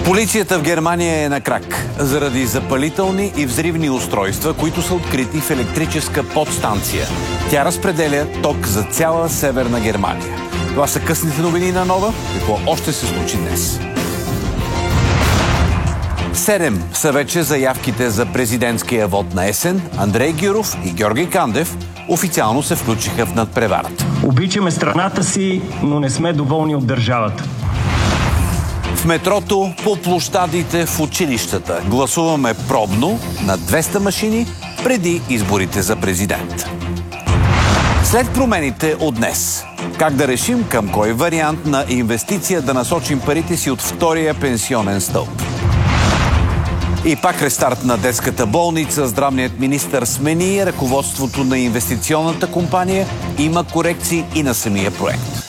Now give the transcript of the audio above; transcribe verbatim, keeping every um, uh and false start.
Полицията в Германия е на крак заради запалителни и взривни устройства, които са открити в електрическа подстанция. Тя разпределя ток за цяла Северна Германия. Това са късните новини на Нова. Какво още се случи днес? Седем са вече заявките за президентския вод на есен. Андрей Гюров и Георги Кандев официално се включиха в надпреварата. Обичаме страната си, но не сме доволни от държавата. В метрото, по площадите, в училищата гласуваме пробно на двеста машини преди изборите за президент. След промените от днес, как да решим към кой вариант на инвестиция да насочим парите си от втория пенсионен стълб? И пак рестарт на детската болница. Здравният министър смени ръководството на инвестиционната компания. Има корекции и на самия проект.